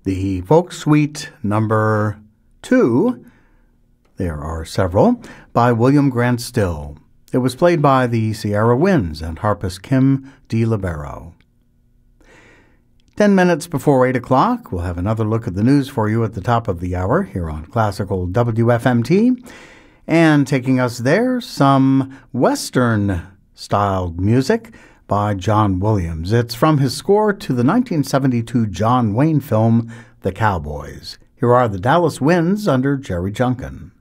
the Folk Suite number 2, there are several, by William Grant Still. It was played by the Sierra Winds and harpist Kim DiLibero. 10 minutes before 8 o'clock, we'll have another look at the news for you at the top of the hour here on Classical WFMT. And taking us there, some Western-styled music by John Williams. It's from his score to the 1972 John Wayne film, The Cowboys. Here are the Dallas Winds under Jerry Junkin.